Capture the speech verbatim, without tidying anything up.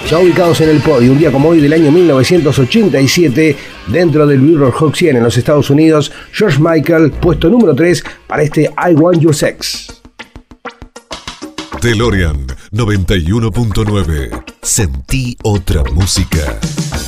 Ya ubicados en el podio, un día como hoy del año mil novecientos ochenta y siete, dentro del Billboard Hot cien en los Estados Unidos, George Michael, puesto número tres para este I Want Your Sex. DeLorean noventa y uno punto nueve. Sentí otra música.